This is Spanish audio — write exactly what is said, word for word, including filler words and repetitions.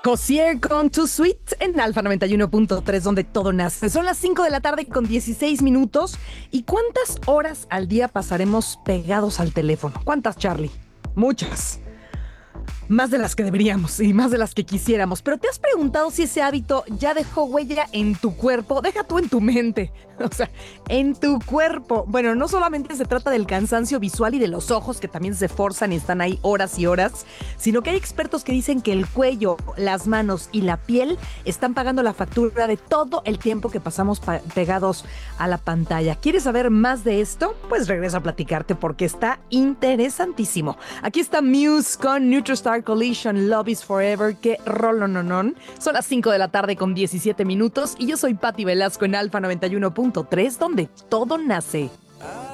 Cosier con Too Sweet en Alfa noventa y uno punto tres, donde todo nace. Son las cinco de la tarde con dieciséis minutos. ¿Y cuántas horas al día pasaremos pegados al teléfono? ¿Cuántas, Charlie? Muchas. Más de las que deberíamos y más de las que quisiéramos. Pero ¿te has preguntado si ese hábito ya dejó huella en tu cuerpo? Deja tú en tu mente. O sea, en tu cuerpo. Bueno, no solamente se trata del cansancio visual y de los ojos, que también se forzan y están ahí horas y horas, sino que hay expertos que dicen que el cuello, las manos y la piel están pagando la factura de todo el tiempo que pasamos pa- pegados a la pantalla. ¿Quieres saber más de esto? Pues regreso a platicarte porque está interesantísimo. Aquí está Muse con Neutral Star Collision, Love is Forever. Qué rolononon. Son las cinco de la tarde con diecisiete minutos y yo soy Patti Velasco en Alfa noventa y uno punto tres, donde todo nace.